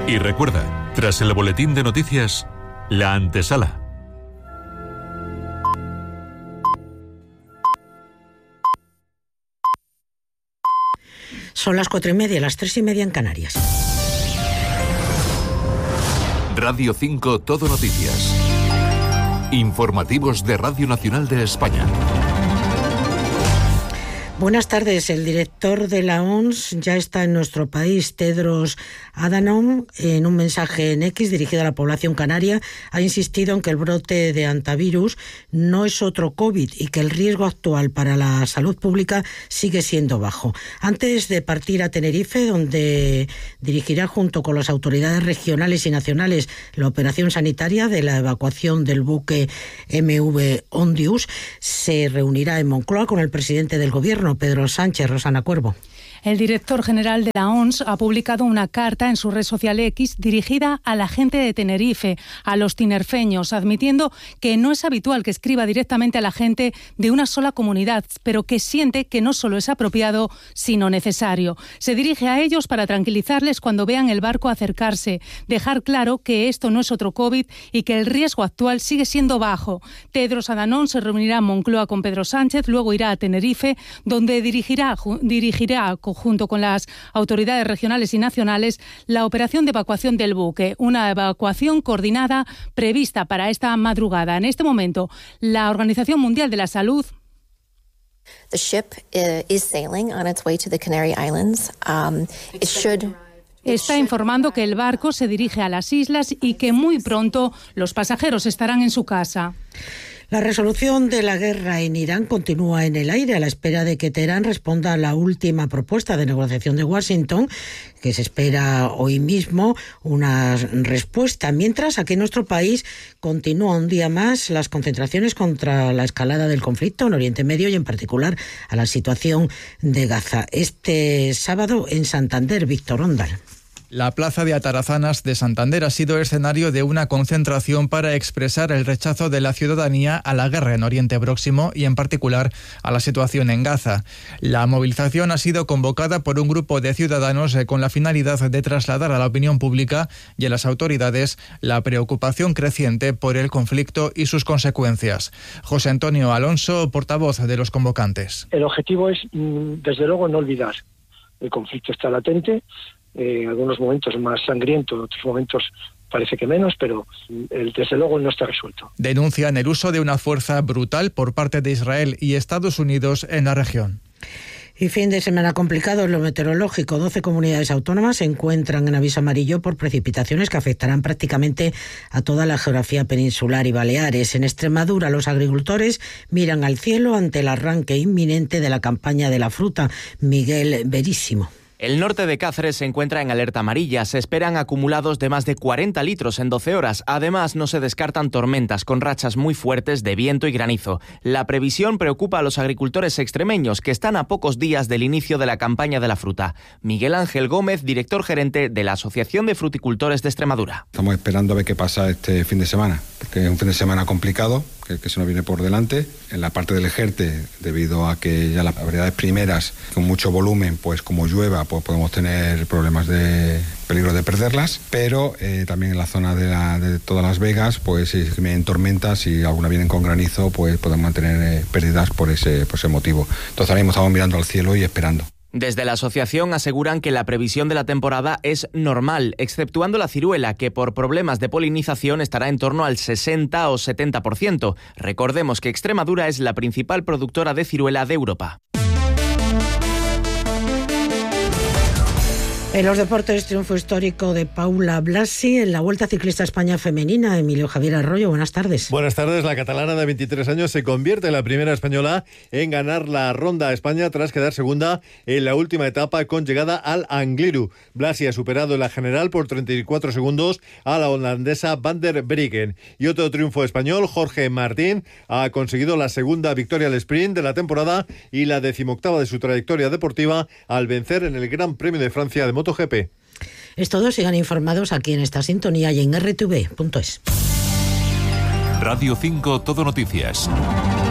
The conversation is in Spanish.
Y recuerda, tras el boletín de noticias, la antesala. Son las 4:30, las 3:30 en Canarias. Radio 5 Todo Noticias. Informativos de Radio Nacional de España. Buenas tardes. El director de la OMS ya está en nuestro país. Tedros Adhanom, en un mensaje en X dirigido a la población canaria, ha insistido en que el brote de hantavirus no es otro COVID y que el riesgo actual para la salud pública sigue siendo bajo. Antes de partir a Tenerife, donde dirigirá junto con las autoridades regionales y nacionales la operación sanitaria de la evacuación del buque MV Ondius, se reunirá en Moncloa con el presidente del Gobierno, Pedro Sánchez. Rosana Cuervo. El director general de la OMS ha publicado una carta en su red social X dirigida a la gente de Tenerife, a los tinerfeños, admitiendo que no es habitual que escriba directamente a la gente de una sola comunidad, pero que siente que no solo es apropiado, sino necesario. Se dirige a ellos para tranquilizarles cuando vean el barco acercarse, dejar claro que esto no es otro COVID y que el riesgo actual sigue siendo bajo. Tedros Adhanom se reunirá en Moncloa con Pedro Sánchez, luego irá a Tenerife, donde dirigirá junto con las autoridades regionales y nacionales la operación de evacuación del buque, una evacuación coordinada prevista para esta madrugada. En este momento, la Organización Mundial de la Salud The ship is sailing on its way to the Canary Islands. Está informando que el barco se dirige a las islas y que muy pronto los pasajeros estarán en su casa. La resolución de la guerra en Irán continúa en el aire a la espera de que Teherán responda a la última propuesta de negociación de Washington, que se espera hoy mismo una respuesta. Mientras, aquí en nuestro país continúa un día más las concentraciones contra la escalada del conflicto en Oriente Medio y en particular a la situación de Gaza. Este sábado en Santander, Víctor Ondal. La plaza de Atarazanas de Santander ha sido escenario de una concentración para expresar el rechazo de la ciudadanía a la guerra en Oriente Próximo y en particular a la situación en Gaza. La movilización ha sido convocada por un grupo de ciudadanos con la finalidad de trasladar a la opinión pública y a las autoridades la preocupación creciente por el conflicto y sus consecuencias. José Antonio Alonso, portavoz de los convocantes. El objetivo es, desde luego, no olvidar. El conflicto está latente. Algunos momentos más sangriento, otros momentos parece que menos, pero desde luego no está resuelto. Denuncian el uso de una fuerza brutal por parte de Israel y Estados Unidos en la región. Y fin de semana complicado en lo meteorológico. 12 comunidades autónomas se encuentran en aviso amarillo por precipitaciones que afectarán prácticamente a toda la geografía peninsular y Baleares. En Extremadura, los agricultores miran al cielo ante el arranque inminente de la campaña de la fruta. Miguel Verísimo. El norte de Cáceres se encuentra en alerta amarilla. Se esperan acumulados de más de 40 litros en 12 horas. Además, no se descartan tormentas con rachas muy fuertes de viento y granizo. La previsión preocupa a los agricultores extremeños, que están a pocos días del inicio de la campaña de la fruta. Miguel Ángel Gómez, director gerente de la Asociación de Fruticultores de Extremadura. Estamos esperando a ver qué pasa este fin de semana, porque es un fin de semana complicado, que se nos viene por delante. En la parte del Ejerte, debido a que ya las variedades primeras con mucho volumen, pues como llueva, pues podemos tener problemas de peligro de perderlas, pero también en la zona de todas Las Vegas, pues si vienen tormentas y alguna vienen con granizo, pues podemos tener pérdidas por ese motivo. Entonces ahora mismo estamos mirando al cielo y esperando. Desde la asociación aseguran que la previsión de la temporada es normal, exceptuando la ciruela, que por problemas de polinización estará en torno al 60 o 70%. Recordemos que Extremadura es la principal productora de ciruela de Europa. En los deportes, triunfo histórico de Paula Blasi en la Vuelta Ciclista España Femenina. Emilio Javier Arroyo, buenas tardes. Buenas tardes. La catalana de 23 años se convierte en la primera española en ganar la Ronda a España tras quedar segunda en la última etapa con llegada al Angliru. Blasi ha superado en la general por 34 segundos a la holandesa Van der Breggen. Y otro triunfo español, Jorge Martín, ha conseguido la segunda victoria al sprint de la temporada y la 18ª de su trayectoria deportiva al vencer en el Gran Premio de Francia de MotoGP. Es todo, sigan informados aquí en esta sintonía y en rtv.es. Radio 5 Todo Noticias.